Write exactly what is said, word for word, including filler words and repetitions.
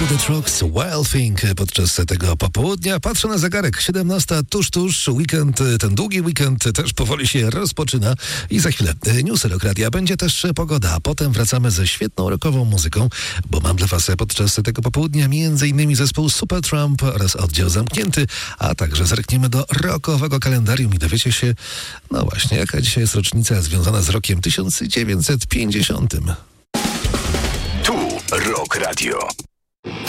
The Trucks, Wild Thing podczas tego popołudnia. Patrzę na zegarek, siedemnasta, tuż, tuż, weekend, ten długi weekend też powoli się rozpoczyna i za chwilę newsy Rock Radia. Będzie też pogoda, a potem wracamy ze świetną rockową muzyką, bo mam dla was podczas tego popołudnia między innymi zespół Supertramp oraz Oddział Zamknięty, a także zerkniemy do rockowego kalendarium i dowiecie się, no właśnie, jaka dzisiaj jest rocznica związana z rokiem tysiąc dziewięćset pięćdziesiątym. Tu Rock Radio.